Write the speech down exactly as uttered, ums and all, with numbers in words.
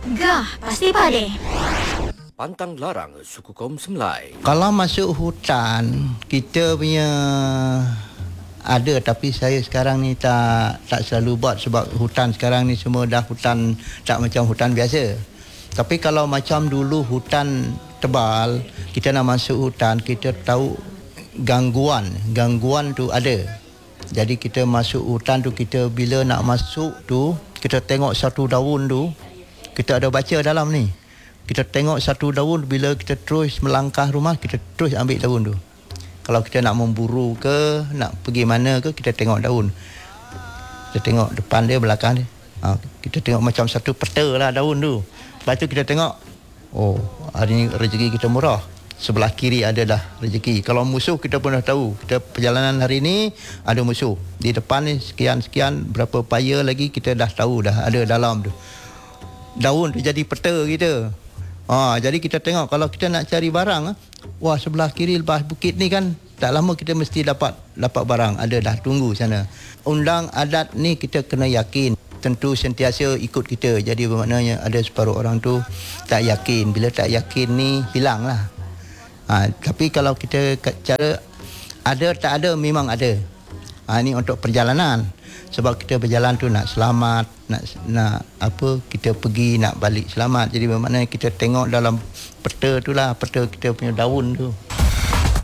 Gah, pasti pade. Pantang larang suku kaum Semlai. Kalau masuk hutan, kita punya ada, tapi saya sekarang ni tak tak selalu buat sebab hutan sekarang ni semua dah hutan tak macam hutan biasa. Tapi kalau macam dulu hutan tebal, kita nak masuk hutan, kita tahu gangguan, gangguan tu ada. Jadi kita masuk hutan tu, kita bila nak masuk tu, kita tengok satu daun tu, kita ada baca dalam ni. Kita tengok satu daun, bila kita terus melangkah rumah, kita terus ambil daun tu. Kalau kita nak memburu ke, nak pergi mana ke, kita tengok daun. Kita tengok depan dia, belakang dia. Ha, kita tengok macam satu peta lah daun tu. Lepas tu kita tengok, oh, hari ni rezeki kita murah. Sebelah kiri adalah rezeki. Kalau musuh kita pun dah tahu. Kita perjalanan hari ni ada musuh. Di depan ni sekian-sekian, berapa paya lagi kita dah tahu dah ada dalam tu. Daun tu jadi peta kita. Ha, jadi kita tengok kalau kita nak cari barang, wah sebelah kiri lepas bukit ni kan tak lama kita mesti dapat dapat barang, ada dah tunggu sana. Undang adat ni kita kena yakin, tentu sentiasa ikut kita. Jadi bermaknanya ada separuh orang tu tak yakin, bila tak yakin ni hilanglah. Ha, tapi kalau kita cara ada tak ada, memang ada. Ha, ini untuk perjalanan. Sebab kita berjalan tu nak selamat, nak nak apa, kita pergi nak balik selamat. Jadi bermakna kita tengok dalam peta tu lah, peta kita punya daun tu.